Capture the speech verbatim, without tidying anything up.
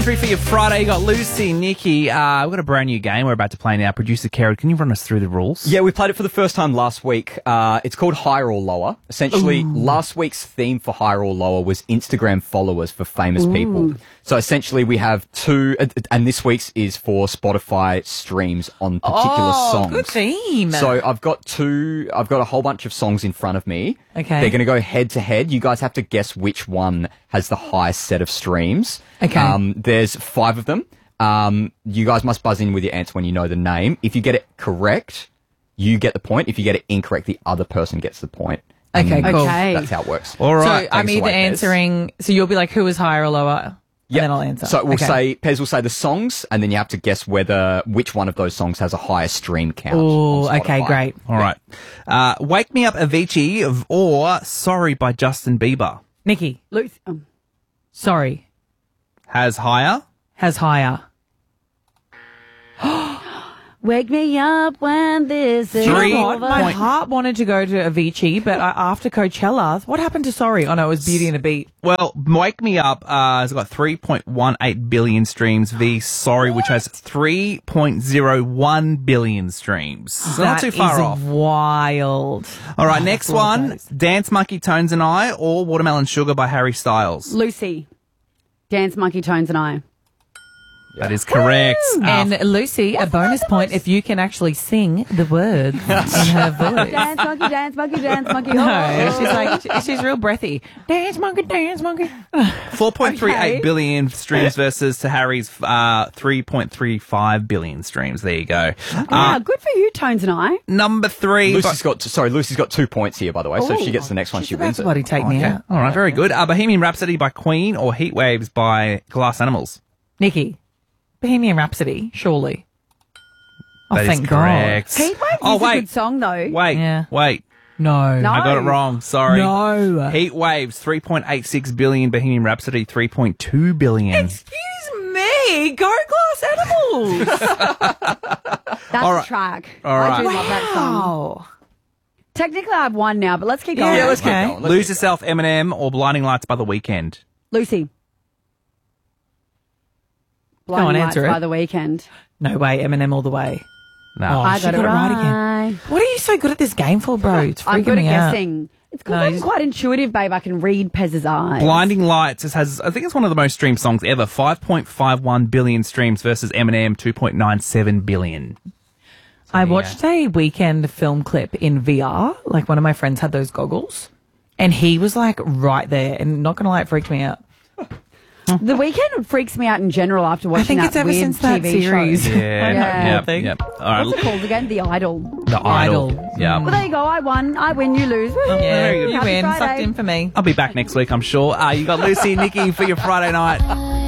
entry for your Friday. You got Lucy, Nikki. Uh, we've got a brand new game we're about to play now. Producer Kerry, can you run us through the rules? Yeah, we played it for the first time last week. Uh, it's called Higher or Lower. Essentially, Ooh. last week's theme for Higher or Lower was Instagram followers for famous Ooh. people. So essentially, we have two, and this week's is for Spotify streams on particular oh, songs. Good theme. So I've got two, I've got a whole bunch of songs in front of me. Okay. They're going to go head to head. You guys have to guess which one has the highest set of streams. Okay. Um, there's five of them. Um, you guys must buzz in with your answer when you know the name. If you get it correct, you get the point. If you get it incorrect, the other person gets the point. Okay, cool. Okay. That's how it works. All right. So I'm Thanks either away, Pez. answering, so you'll be like, who is higher or lower? Yeah. And then I'll answer. So we'll okay. say, Pez will say the songs, and then you have to guess whether, which one of those songs has a higher stream count. Oh, on okay, Spotify. great. All right. Uh, Wake Me Up Avicii of- or Sorry by Justin Bieber Nikki, Lucy, um, sorry, has higher. has higher. wake me up when this is Three You know what? over. My point- heart wanted to go to Avicii, but I, after Coachella, what happened to Sorry? Oh no, it was Beauty and a Beat. Well, Wake Me Up uh, has got three point one eight billion streams v Sorry, which has three point zero one billion streams. So not That too far is off. wild. All right, next all it one, takes. Dance Monkey Tones and I or Watermelon Sugar by Harry Styles. Lucy, Dance Monkey Tones and I. That is correct. Uh, And Lucy, a bonus point if you can actually sing the words in her voice. Dance monkey, dance monkey, dance monkey. No, Oh. she's like she- she's real breathy. Dance monkey, dance monkey. four point three eight Okay. billion streams versus to Harry's uh, three point three five billion streams. There you go. Wow, Uh, good for you, Tones and I. number three. Lucy's got, sorry, Lucy's got two points here, by the way. So if she Ooh. gets the next one, She's she about wins to it. bloody take me Okay. out. All right, very good. Uh, Bohemian Rhapsody by Queen or Heat Waves by Glass Animals. Nikki, Bohemian Rhapsody, surely. Oh, That is thank correct. Heat Waves Oh, is a wait. good song, though. Wait, Yeah. wait. God. No. No. I got it wrong. Sorry. No. Heat Waves, three point eight six billion. Bohemian Rhapsody, three point two billion. Excuse me. Go Glass Animals. That's All a right. track. All I right. do love that song. Wow. Technically, I've won now, but let's keep going. Yeah, let's keep Okay. going. Let's Lose keep Yourself, Eminem or Blinding Lights by The Weeknd. Lucy. Go on, Blinding answer Lights it. by the Weekend. No way, Eminem all the way. No. Oh, I she got it right right. again. What are you so good at this game for, bro? It's freaking I'm good at me out. guessing. It's because No, I'm you- quite intuitive, babe. I can read Pez's eyes. Blinding Lights has, has, I think it's one of the most streamed songs ever. five point five one billion streams versus Eminem, two point nine seven billion. I watched a weekend film clip in V R. Like one of my friends had those goggles, and he was like right there. And not gonna lie, it freaked me out. The Weekend freaks me out in general after watching I think that it's ever weird since that T V series. show. Yeah, Yeah. yeah, thing. yeah. All right, What's it called again? The Idol. The Idol. Idol. Yeah. Well, there you go. I won. I win. You lose. Woo. Yeah, very good. you Happy win. Friday. Sucked in for me. I'll be back next week, I'm sure. Uh, you got Lucy and Nikki for your Friday night.